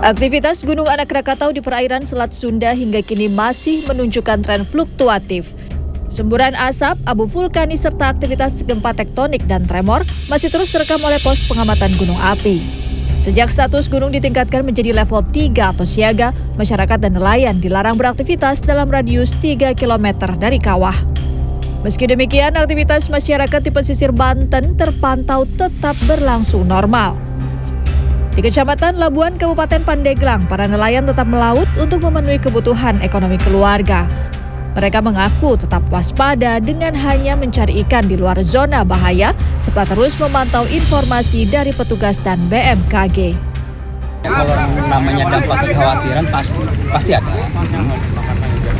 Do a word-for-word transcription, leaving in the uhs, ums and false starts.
Aktivitas Gunung Anak Krakatau di perairan Selat Sunda hingga kini masih menunjukkan tren fluktuatif. Semburan asap, abu vulkanis serta aktivitas gempa tektonik dan tremor masih terus terekam oleh pos pengamatan gunung api. Sejak status gunung ditingkatkan menjadi level tiga atau siaga, masyarakat dan nelayan dilarang beraktivitas dalam radius tiga kilometer dari kawah. Meski demikian, aktivitas masyarakat di pesisir Banten terpantau tetap berlangsung normal. Di Kecamatan Labuan, Kabupaten Pandeglang, para nelayan tetap melaut untuk memenuhi kebutuhan ekonomi keluarga. Mereka mengaku tetap waspada dengan hanya mencari ikan di luar zona bahaya, serta terus memantau informasi dari petugas dan B M K G. Kalau namanya dampak kekhawatiran pasti pasti ada.